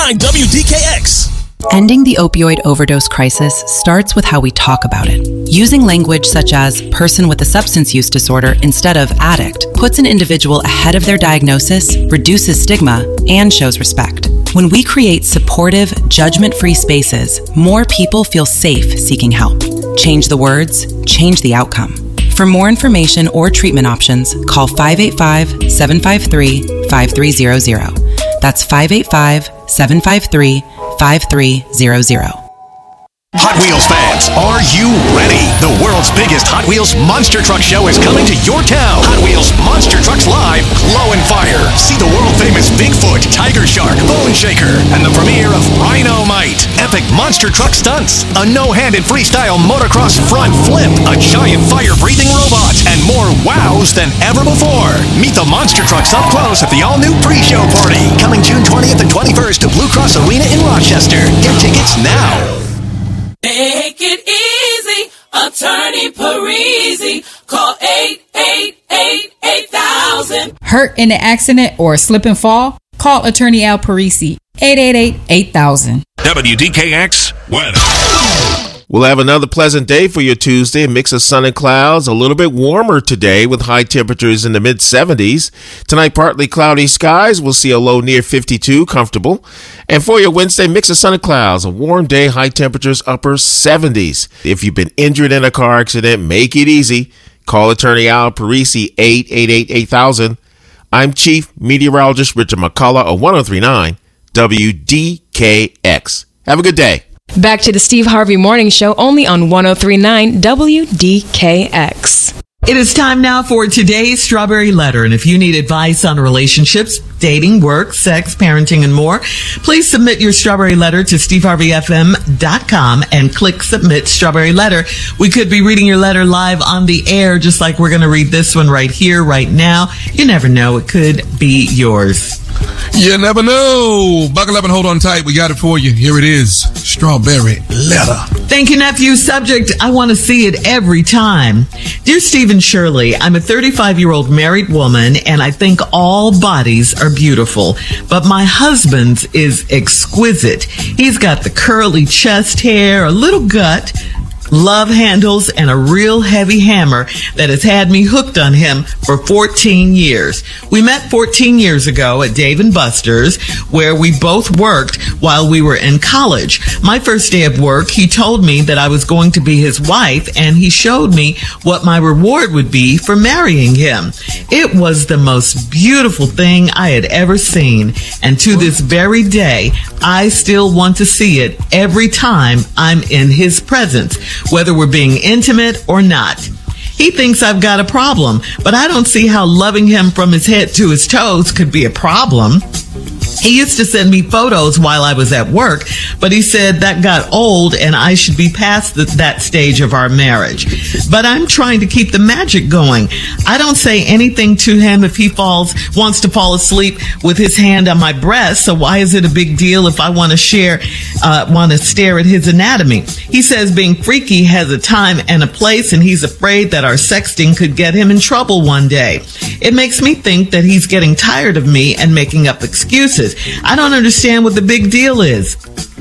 103.9 WDKX. Ending the opioid overdose crisis starts with how we talk about it. Using language such as person with a substance use disorder instead of addict puts an individual ahead of their diagnosis, reduces stigma, and shows respect. When we create supportive, judgment-free spaces, more people feel safe seeking help. Change the words, change the outcome. For more information or treatment options, call 585-753-5300. That's 585-753-5300. Hot Wheels fans, are you ready? The world's biggest Hot Wheels Monster Truck Show is coming to your town. Hot Wheels Monster Trucks Live, Glow and Fire. See the world-famous Bigfoot, Tiger Shark, Bone Shaker, and the premiere of Rhino-Mite. Epic monster truck stunts, a no-handed freestyle motocross front flip, a giant fire-breathing robot, and more wows than ever before. Meet the monster trucks up close at the all-new pre-show party. Coming June 20th and 21st to Blue Cross Arena in Rochester. Get tickets now. Make it easy, Attorney Parisi. Call 888-8000. Hurt in an accident or slip and fall? Call Attorney Al Parisi. 888-8000. WDKX weather. We'll have another pleasant day for your Tuesday. A mix of sun and clouds. A little bit warmer today with high temperatures in the mid-70s. Tonight, partly cloudy skies. We'll see a low near 52, comfortable. And for your Wednesday, mix of sun and clouds. A warm day, high temperatures, upper 70s. If you've been injured in a car accident, make it easy. Call Attorney Al Parisi, 888-8000. I'm Chief Meteorologist Richard McCullough of 103.9 WDKX. Have a good day. Back to the Steve Harvey Morning Show, only on 103.9 WDKX. It is time now for today's Strawberry Letter. And if you need advice on relationships, dating, work, sex, parenting, and more, please submit your Strawberry Letter to steveharveyfm.com and click Submit Strawberry Letter. We could be reading your letter live on the air, just like we're going to read this one right here, right now. You never know. It could be yours. You never know. Buckle up and hold on tight. We got it for you. Here it is. Strawberry Letter. Thank you, nephew. Subject, I want to see it every time. Dear Steve and Shirley, I'm a 35-year-old married woman, and I think all bodies are beautiful. But my husband's is exquisite. He's got the curly chest hair, a little gut, love handles, and a real heavy hammer that has had me hooked on him for 14 years. We met 14 years ago at Dave & Buster's, where we both worked while we were in college. My first day of work, he told me that I was going to be his wife, and he showed me what my reward would be for marrying him. It was the most beautiful thing I had ever seen, and to this very day, I still want to see it every time I'm in his presence, whether we're being intimate or not. He thinks I've got a problem, but I don't see how loving him from his head to his toes could be a problem. He used to send me photos while I was at work, but he said that got old and I should be past that stage of our marriage. But I'm trying to keep the magic going. I don't say anything to him if he wants to fall asleep with his hand on my breast, so why is it a big deal if I want to stare at his anatomy? He says being freaky has a time and a place, and he's afraid that our sexting could get him in trouble one day. It makes me think that he's getting tired of me and making up excuses. I don't understand what the big deal is.